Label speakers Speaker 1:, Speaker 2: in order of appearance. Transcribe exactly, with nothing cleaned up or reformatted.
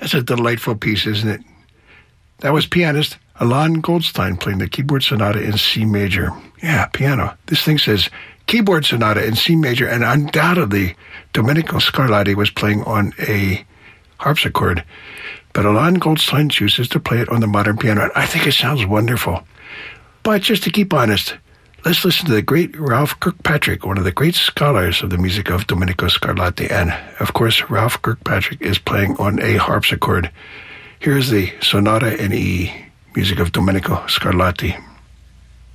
Speaker 1: That's a delightful piece, isn't it? That was pianist Alon Goldstein playing the keyboard sonata in C major. Yeah, piano. This thing says keyboard sonata in C major, and undoubtedly Domenico Scarlatti was playing on a harpsichord. But Alon Goldstein chooses to play it on the modern piano. I think it sounds wonderful. But just to keep honest, let's listen to the great Ralph Kirkpatrick, one of the great scholars of the music of Domenico Scarlatti. And, of course, Ralph Kirkpatrick is playing on a harpsichord. Here's the Sonata in E, music of Domenico Scarlatti.